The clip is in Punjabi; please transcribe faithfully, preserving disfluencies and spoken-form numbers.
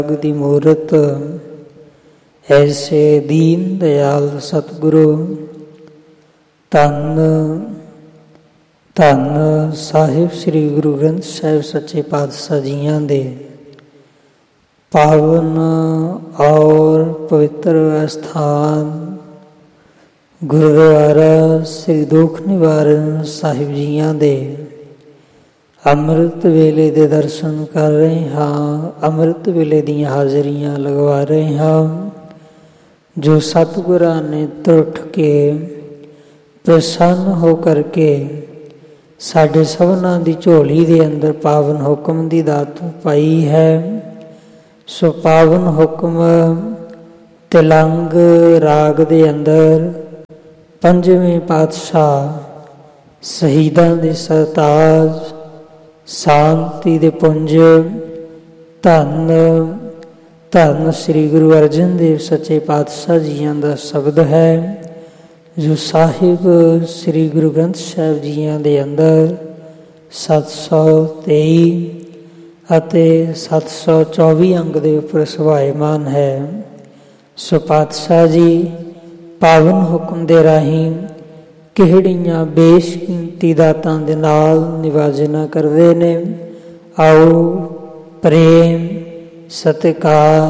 ਦੀ ਮੂਰਤ ਐਸੇ ਦੀਨ ਦਿਆਲ ਸਤਿਗੁਰੂ। ਧੰਨ ਧੰਨ ਸਾਹਿਬ ਸ੍ਰੀ ਗੁਰੂ ਗ੍ਰੰਥ ਸਾਹਿਬ ਸੱਚੇ ਪਾਤਸ਼ਾਹ ਜੀਆਂ ਦੇ ਪਾਵਨ ਔਰ ਪਵਿੱਤਰ ਅਸਥਾਨ ਗੁਰਦੁਆਰਾ ਸ੍ਰੀ ਦੁੱਖ ਨਿਵਾਰਨ ਸਾਹਿਬ ਜੀਆਂ ਦੇ ਅੰਮ੍ਰਿਤ ਵੇਲੇ ਦੇ ਦਰਸ਼ਨ ਕਰ ਰਹੇ ਹਾਂ। ਅੰਮ੍ਰਿਤ ਵੇਲੇ ਦੀਆਂ ਹਾਜ਼ਰੀਆਂ ਲਗਵਾ ਰਹੇ ਹਾਂ। ਜੋ ਸਤਿਗੁਰਾਂ ਨੇ ਤੁਰਠ ਕੇ ਪ੍ਰਸੰਨ ਹੋ ਕਰਕੇ ਸਾਡੇ ਸਭਨਾਂ ਦੀ ਝੋਲੀ ਦੇ ਅੰਦਰ ਪਾਵਨ ਹੁਕਮ ਦੀ ਦਾਤ ਪਾਈ ਹੈ। ਸੋ ਪਾਵਨ ਹੁਕਮ ਤਿਲੰਗ ਰਾਗ ਦੇ ਅੰਦਰ ਪੰਜਵੇਂ ਪਾਤਸ਼ਾਹ ਸ਼ਹੀਦਾਂ ਦੇ ਸਰਤਾਜ ਸ਼ਾਂਤੀ ਦੇ ਪੁੰਜ ਧੰਨ ਧੰਨ ਸ੍ਰੀ ਗੁਰੂ ਅਰਜਨ ਦੇਵ ਸੱਚੇ ਪਾਤਸ਼ਾਹ ਜੀਆਂ ਦਾ ਸ਼ਬਦ ਹੈ, ਜੋ ਸਾਹਿਬ ਸ੍ਰੀ ਗੁਰੂ ਗ੍ਰੰਥ ਸਾਹਿਬ ਜੀਆਂ ਦੇ ਅੰਦਰ ਸੱਤ ਸੌ ਤੇਈ ਅਤੇ ਸੱਤ ਸੌ ਚੌਵੀ ਅੰਗ ਦੇ ਉੱਪਰ ਸੁਭਾਇਮਾਨ ਹੈ। ਸੋ ਪਾਤਸ਼ਾਹ ਜੀ ਪਾਵਨ ਹੁਕਮ ਦੇ ਰਾਹੀਂ ਕਿਹੜੀਆਂ ਬੇਸ਼ਕੀਮਤੀ ਦਾਤਾਂ ਦੇ ਨਾਲ ਨਿਵਾਜਨਾ ਕਰਦੇ ਨੇ। ਆਓ ਪ੍ਰੇਮ ਸਤਿਕਾਰ